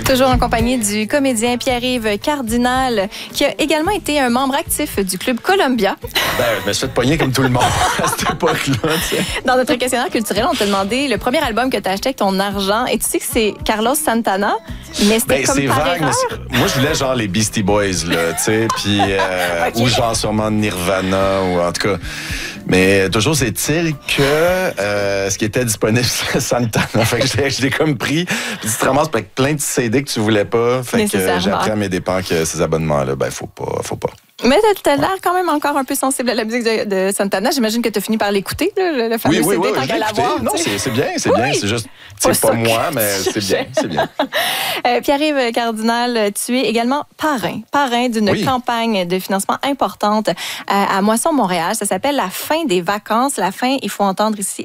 Toujours en compagnie du comédien Pierre-Yves Cardinal, qui a également été un membre actif du Club Columbia. Je me suis fait pogner comme tout le monde à cette époque-là. T'sais. Dans notre questionnaire culturel, on t'a demandé le premier album que tu as acheté avec ton argent. Et tu sais que c'est Carlos Santana, mais c'était comme c'est par vague, erreur. mais moi, je voulais genre les Beastie Boys, là, tu sais, puis Okay. ou genre sûrement Nirvana, ou en tout cas. Mais toujours est-il que ce qui était disponible, c'est Santana. Fait que je l'ai comme pris. Puis tu te ramasses avec plein de CD que tu voulais pas. Fait que j'ai appris à mes dépens que ces abonnements-là, faut pas. Mais t'as l'air quand même encore un peu sensible à la musique de Santana. J'imagine que t'as fini par l'écouter, le fameux CD, tant qu'à l'avoir. Non, c'est bien. C'est juste, c'est pas moi, mais c'est bien. Pierre-Yves Cardinal, tu es également parrain d'une campagne de financement importante à Moisson, Montréal. Ça s'appelle La fin des vacances. La fin, il faut entendre ici